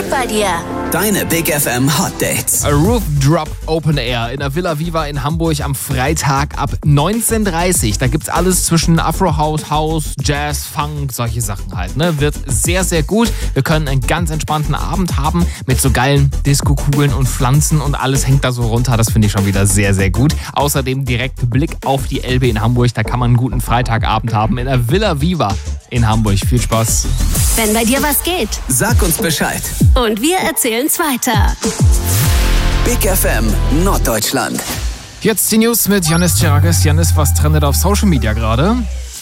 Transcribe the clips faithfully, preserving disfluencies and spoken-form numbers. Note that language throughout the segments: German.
geht bei dir? Deine Big F M Hot Dates. A Roof Drop Open Air in der Villa Viva in Hamburg am Freitag ab neunzehn Uhr dreißig. Da gibt's alles zwischen Afro House, House, Jazz, Funk, solche Sachen halt. Ne? Wird sehr, sehr gut. Wir können einen ganz entspannten Abend haben mit so geilen Disco-Kugeln und Pflanzen und alles hängt da so runter. Das finde ich schon wieder sehr, sehr gut. Außerdem direkt Blick auf die Elbe in Hamburg. Da kann man einen guten Freitagabend haben in der Villa Viva in Hamburg. Viel Spaß. Wenn bei dir was geht, Sag uns Bescheid. und wir erzählen's weiter. Big F M Norddeutschland. Jetzt die News mit Janis Tjarages. Janis, was trendet auf Social Media gerade?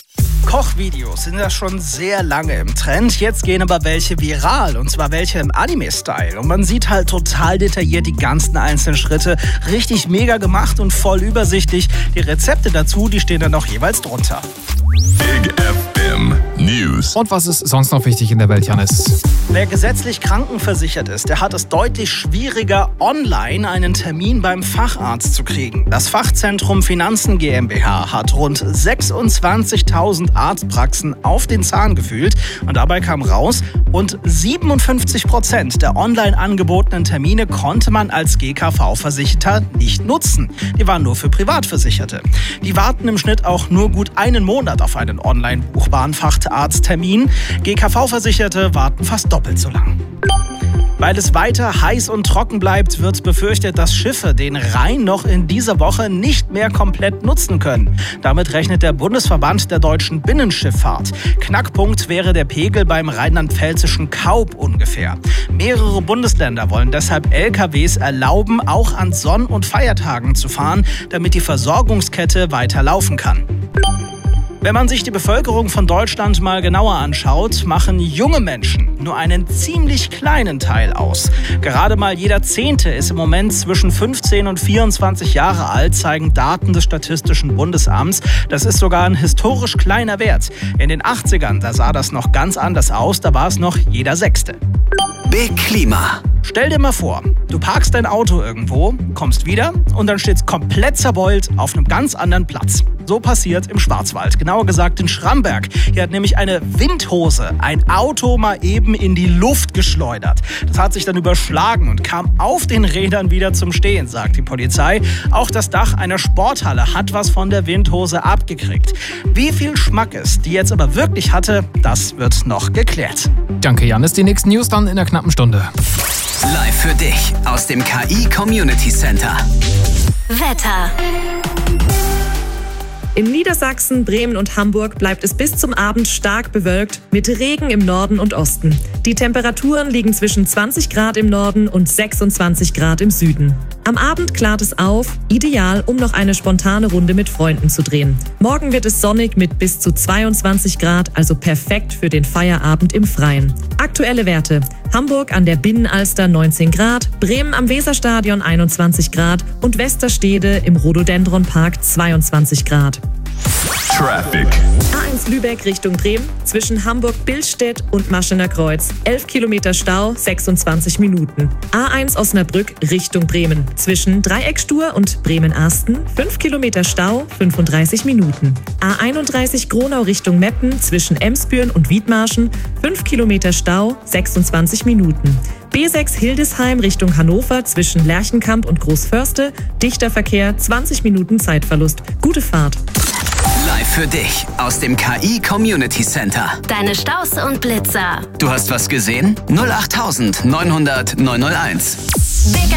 Kochvideos sind ja schon sehr lange im Trend. Jetzt gehen aber welche viral, und zwar welche im Anime-Style. Und man sieht halt total detailliert die ganzen einzelnen Schritte. Richtig mega gemacht und voll übersichtlich. Die Rezepte dazu, die stehen dann noch jeweils drunter. Big F M News. Und was ist sonst noch wichtig in der Welt, Janis? Wer gesetzlich krankenversichert ist, der hat es deutlich schwieriger, online einen Termin beim Facharzt zu kriegen. Das Fachzentrum Finanzen GmbH hat rund sechsundzwanzigtausend Arztpraxen auf den Zahn gefühlt und dabei kam raus, rund siebenundfünfzig Prozent der online angebotenen Termine konnte man als G K V-Versicherter nicht nutzen. Die waren nur für Privatversicherte. Die warten im Schnitt auch nur gut einen Monat auf einen online buchbaren Facharzttermin. G K V-Versicherte warten fast doppelt so lang. Weil es weiter heiß und trocken bleibt, wird befürchtet, dass Schiffe den Rhein noch in dieser Woche nicht mehr komplett nutzen können. Damit rechnet der Bundesverband der deutschen Binnenschifffahrt. Knackpunkt wäre der Pegel beim rheinland-pfälzischen Kaub ungefähr. Mehrere Bundesländer wollen deshalb L K Ws erlauben, auch an Sonn- und Feiertagen zu fahren, damit die Versorgungskette weiter laufen kann. Wenn man sich die Bevölkerung von Deutschland mal genauer anschaut, machen junge Menschen nur einen ziemlich kleinen Teil aus. Gerade mal jeder Zehnte ist im Moment zwischen fünfzehn und vierundzwanzig Jahre alt, zeigen Daten des Statistischen Bundesamts. Das ist sogar ein historisch kleiner Wert. In den achtzigern, da sah das noch ganz anders aus, da war es noch jeder Sechste. Big Klima. Stell dir mal vor, du parkst dein Auto irgendwo, kommst wieder und dann steht's komplett zerbeult auf einem ganz anderen Platz. So passiert im Schwarzwald, genauer gesagt in Schramberg. Hier hat nämlich eine Windhose ein Auto mal eben in die Luft geschleudert. Das hat sich dann überschlagen und kam auf den Rädern wieder zum Stehen, sagt die Polizei. Auch das Dach einer Sporthalle hat was von der Windhose abgekriegt. Wie viel Schmackes die jetzt aber wirklich hatte, das wird noch geklärt. Danke, Janis. Die nächsten News dann in einer knappen Stunde. Live für dich aus dem K I Community Center. Wetter. In Niedersachsen, Bremen und Hamburg bleibt es bis zum Abend stark bewölkt, mit Regen im Norden und Osten. Die Temperaturen liegen zwischen zwanzig Grad im Norden und sechsundzwanzig Grad im Süden. Am Abend klart es auf, ideal, um noch eine spontane Runde mit Freunden zu drehen. Morgen wird es sonnig mit bis zu zweiundzwanzig Grad, also perfekt für den Feierabend im Freien. Aktuelle Werte: Hamburg an der Binnenalster neunzehn Grad, Bremen am Weserstadion einundzwanzig Grad und Westerstede im Rhododendron-Park zweiundzwanzig Grad. Traffic. A eins Lübeck Richtung Bremen, zwischen Hamburg-Billstedt und Maschener Kreuz. elf Kilometer Stau, sechsundzwanzig Minuten. A eins Osnabrück Richtung Bremen, zwischen Dreieckstur und Bremen-Arsten. fünf Kilometer Stau, fünfunddreißig Minuten. A einunddreißig Gronau Richtung Meppen, zwischen Emsbüren und Wiedmarschen. fünf Kilometer Stau, sechsundzwanzig Minuten. B sechs Hildesheim Richtung Hannover, zwischen Lerchenkamp und Großförste. Dichter Verkehr, zwanzig Minuten Zeitverlust. Gute Fahrt. Live für dich aus dem K I Community Center. Deine Staus und Blitzer. Du hast was gesehen? null acht neunhundert neunhunderteins. Big